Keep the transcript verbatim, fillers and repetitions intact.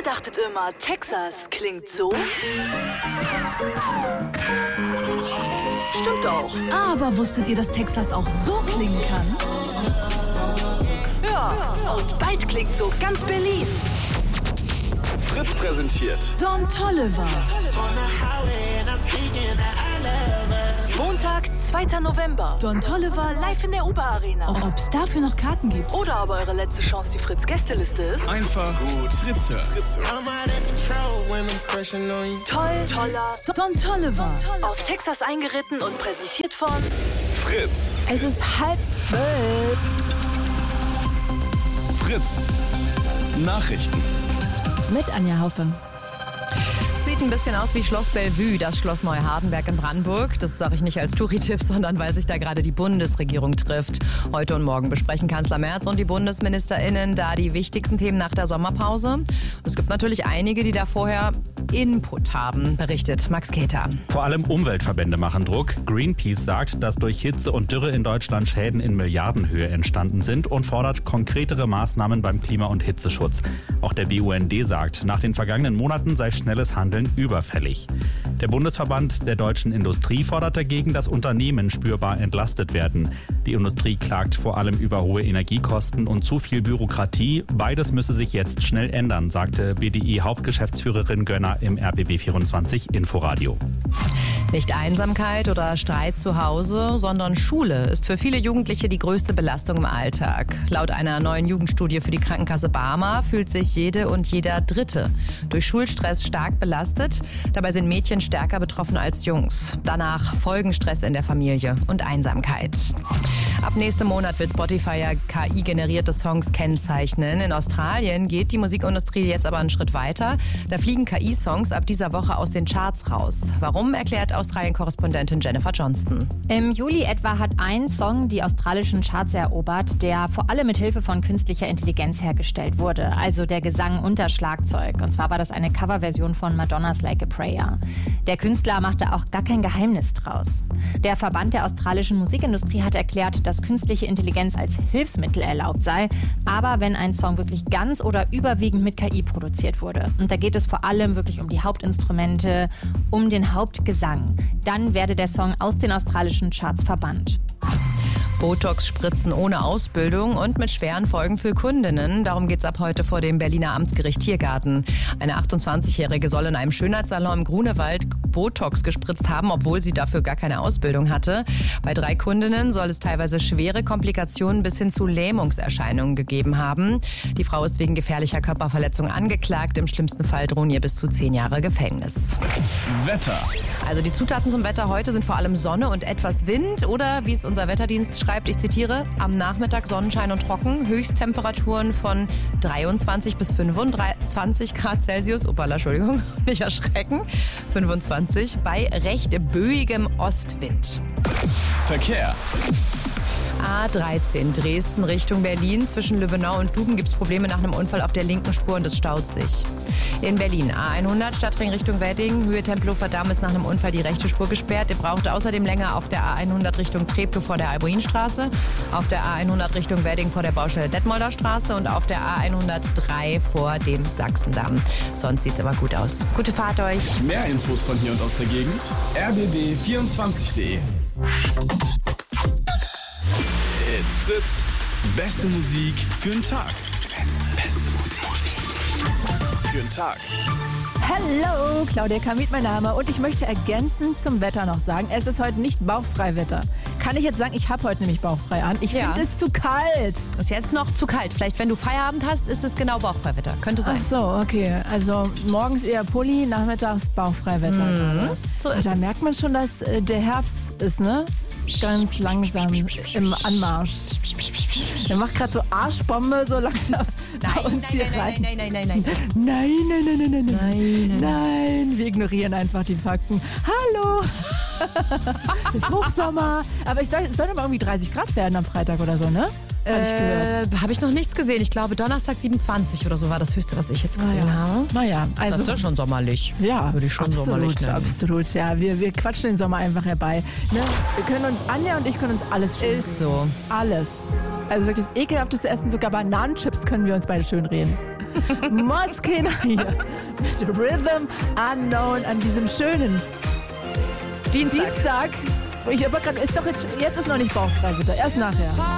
dachtet immer, Texas klingt so? Stimmt auch. Aber wusstet ihr, dass Texas auch so klingen kann? Ja, und bald klingt so ganz Berlin. Fritz präsentiert Don Toliver. Montag, zweiter November. Don Toliver Live in der Uber-Arena. Auch ob es dafür noch Karten gibt. Oder aber eure letzte Chance, die Fritz-Gästeliste ist. einfach gut Fritz hören. Toll, toller. Don Toliver. Aus Texas eingeritten und präsentiert von Fritz. Es ist halb zwölf. Fritz. Nachrichten. Mit Anja Haufe. Sieht ein bisschen aus wie Schloss Bellevue, das Schloss Neuhardenberg in Brandenburg. Das sage ich nicht als Touri-Tipp, sondern weil sich da gerade die Bundesregierung trifft. Heute und morgen besprechen Kanzler Merz und die BundesministerInnen da die wichtigsten Themen nach der Sommerpause. Und es gibt natürlich einige, die da vorher Input haben, berichtet Max Keter. Vor allem Umweltverbände machen Druck. Greenpeace sagt, dass durch Hitze und Dürre in Deutschland Schäden in Milliardenhöhe entstanden sind und fordert konkretere Maßnahmen beim Klima- und Hitzeschutz. Auch der B U N D sagt, nach den vergangenen Monaten sei schnelles Handeln überfällig. Der Bundesverband der deutschen Industrie fordert dagegen, dass Unternehmen spürbar entlastet werden. Die Industrie klagt vor allem über hohe Energiekosten und zu viel Bürokratie. Beides müsse sich jetzt schnell ändern, sagte B D I-Hauptgeschäftsführerin Gönner im R B B vierundzwanzig Inforadio. Nicht Einsamkeit oder Streit zu Hause, sondern Schule ist für viele Jugendliche die größte Belastung im Alltag. Laut einer neuen Jugendstudie für die Krankenkasse Barmer fühlt sich jede und jeder Dritte durch Schulstress stark belastet. Dabei sind Mädchen stärker betroffen als Jungs. Danach folgen Stress in der Familie und Einsamkeit. Ab nächstem Monat will Spotify ja K I-generierte Songs kennzeichnen. In Australien geht die Musikindustrie jetzt aber einen Schritt weiter. Da fliegen K I-Songs ab dieser Woche aus den Charts raus. Warum, erklärt Australien-Korrespondentin Jennifer Johnston. Im Juli etwa hat ein Song die australischen Charts erobert, der vor allem mit Hilfe von künstlicher Intelligenz hergestellt wurde. Also der Gesang und das Schlagzeug. Und zwar war das eine Coverversion von Madonnas Like a Prayer. Der Künstler machte auch gar kein Geheimnis draus. Der Verband der australischen Musikindustrie hat erklärt, dass künstliche Intelligenz als Hilfsmittel erlaubt sei, aber wenn ein Song wirklich ganz oder überwiegend mit K I produziert wurde. Und da geht es vor allem wirklich um die Hauptinstrumente, um den Hauptgesang. Dann werde der Song aus den australischen Charts verbannt. Botox-Spritzen ohne Ausbildung und mit schweren Folgen für Kundinnen. Darum geht's ab heute vor dem Berliner Amtsgericht Tiergarten. Eine achtundzwanzigjährige soll in einem Schönheitssalon im Grunewald Botox gespritzt haben, obwohl sie dafür gar keine Ausbildung hatte. Bei drei Kundinnen soll es teilweise schwere Komplikationen bis hin zu Lähmungserscheinungen gegeben haben. Die Frau ist wegen gefährlicher Körperverletzung angeklagt. Im schlimmsten Fall drohen ihr bis zu zehn Jahre Gefängnis. Wetter. Also die Zutaten zum Wetter heute sind vor allem Sonne und etwas Wind oder, wie es unser Wetterdienst schreibt, ich zitiere, am Nachmittag Sonnenschein und trocken, Höchsttemperaturen von dreiundzwanzig bis fünfundzwanzig Grad Celsius, Uppala, Entschuldigung, nicht erschrecken, fünfundzwanzig bei recht böigem Ostwind. Verkehr. A dreizehn Dresden Richtung Berlin. Zwischen Lübbenau und Duben gibt es Probleme nach einem Unfall auf der linken Spur und es staut sich. In Berlin A hundert Stadtring Richtung Wedding. Höhe Tempelhofer Damm ist nach einem Unfall die rechte Spur gesperrt. Ihr braucht außerdem länger auf der A hundert Richtung Treptow vor der Albuinstraße, auf der A hundert Richtung Wedding vor der Baustelle Detmolder Straße und auf der A hundertdrei vor dem Sachsendamm. Sonst sieht's aber gut aus. Gute Fahrt euch. Mehr Infos von hier und aus der Gegend. R B B vierundzwanzig punkt de. It's Fritz. Beste Musik für den Tag. Beste Musik für den Tag. Hallo, Claudia Kamit mein Name und ich möchte ergänzend zum Wetter noch sagen, es ist heute nicht Bauchfreiwetter. Kann ich jetzt sagen, ich habe heute nämlich bauchfrei an. Ich Ja. finde es zu kalt. Ist jetzt noch zu kalt. Vielleicht, wenn du Feierabend hast, ist es genau Bauchfreiwetter. Könnte sein. Ach so, okay. Also morgens eher Pulli, nachmittags Bauchfreiwetter. Mhm. So ist da es. merkt man schon, dass äh, der Herbst ist, ne? Ganz langsam im Anmarsch. Der macht gerade so Arschbombe so langsam bei Nein, uns nein, hier nein, rein. nein, nein, nein, nein, nein. Nein, nein, nein, nein, nein, nein, Nein, nein, nein. Wir ignorieren einfach die Fakten. Hallo. Es ist Hochsommer. Aber ich soll, es soll aber irgendwie dreißig Grad werden am Freitag oder so, ne? Hab ich gehört. Äh, habe ich noch nichts gesehen. Ich glaube, Donnerstag siebenundzwanzig oder so war das Höchste, was ich jetzt gesehen Naja, habe. naja, Das also ist ja schon sommerlich. ja, Würde ich schon absolut, sommerlich nennen. absolut. Ja, wir, wir quatschen den Sommer einfach herbei. Ne? Wir können uns, Anja und ich können uns alles schön Ist so. Alles. Also wirklich das ekelhafteste Essen, sogar Bananenchips können wir uns beide schön reden. Moskina hier mit Rhythm Unknown an diesem schönen Dienstag. Dienstag. Ich aber grad, ist doch jetzt, jetzt ist noch nicht bauchfrei, bitte. Erst nachher.